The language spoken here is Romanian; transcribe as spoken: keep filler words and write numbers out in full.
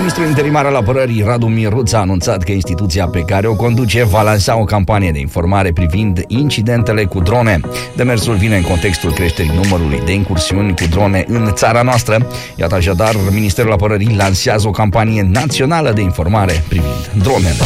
Ministrul interimar al apărării, Radu Mihruț, a anunțat că instituția pe care o conduce va lansa o campanie de informare privind incidentele cu drone. Demersul vine în contextul creșterii numărului de incursiuni cu drone în țara noastră. Iată așadar, Ministerul Apărării lansează o campanie națională de informare privind dronele.